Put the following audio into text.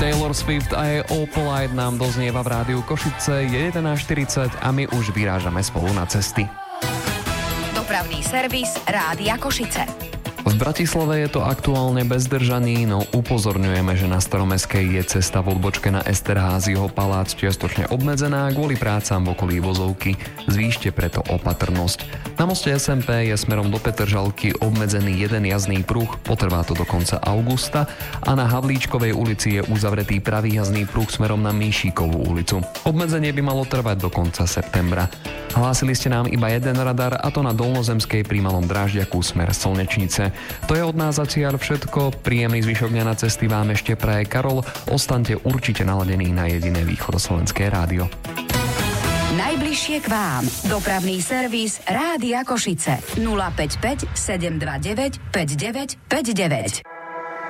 Taylor Swift a jej All Polite nám doznieva v rádiu Košice, je 11:40 a my už vyrážame spolu na cesty. Dopravný servis Rádia Košice. V Bratislave je to aktuálne bez zdržaní, no upozorňujeme, že na Staromestskej je cesta v odbočke na Esterházyho palác čiastočne obmedzená kvôli prácam v okolí vozovky. Zvýšte preto opatrnosť. Na moste SMP je smerom do Petržalky obmedzený jeden jazdný pruh, potrvá to do konca augusta a na Havlíčkovej ulici je uzavretý pravý jazdný pruh smerom na Míšikovú ulicu. Obmedzenie by malo trvať do konca septembra. Hlásili ste nám iba jeden radar, a to na Dolnozemskej pri Malom Drážďaku smer Slnečnice. To je od nás zatiaľ všetko. Príjemný zvyšok dňa na cesty vám ešte praje Karol. Ostaňte určite naladení na jediné východoslovenské rádio. Najbližšie k vám. Dopravný servis Rádia Košice. 055 729 5959.